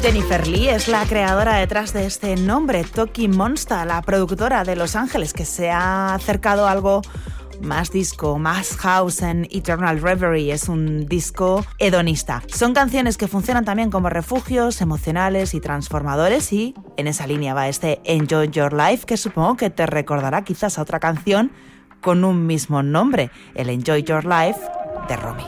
Jennifer Lee es la creadora detrás de este nombre, Toki Monsta, la productora de Los Ángeles, que se ha acercado a algo más disco, más house en Eternal Reverie. Es un disco hedonista. Son canciones que funcionan también como refugios emocionales y transformadores, y en esa línea va este Enjoy Your Life, que supongo que te recordará quizás a otra canción con un mismo nombre, el Enjoy Your Life de Romy.